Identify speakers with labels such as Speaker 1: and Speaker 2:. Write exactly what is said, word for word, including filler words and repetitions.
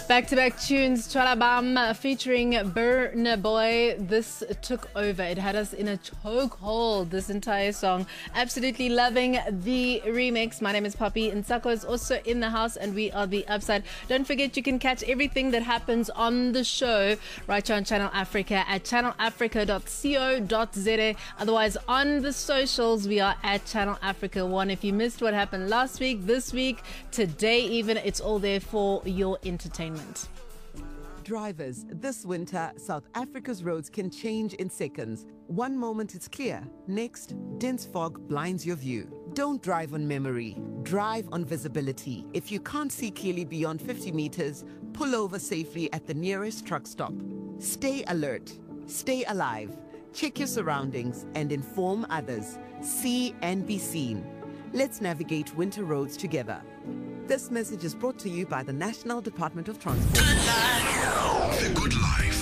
Speaker 1: Back-to-back tunes, Chalabam featuring Burna Boy. This took over. It had us in a chokehold, this entire song. Absolutely loving the remix. My name is Poppy. Nsako is also in the house, and we are The Upside. Don't forget, you can catch everything that happens on the show right here on Channel Africa at channel africa dot co dot za. Otherwise, on the socials, we are at Channel Africa one. If you missed what happened last week, this week, today even, it's all there for your entertainment.
Speaker 2: Drivers, this winter, South Africa's roads can change in seconds. One moment it's clear, next, dense fog blinds your view. Don't drive on memory, drive on visibility. If you can't see clearly beyond fifty meters, pull over safely at the nearest truck stop. Stay alert, stay alive, check your surroundings and inform others. See and be seen. Let's navigate winter roads together. This message is brought to you by the National Department of Transport.
Speaker 3: The Good Life.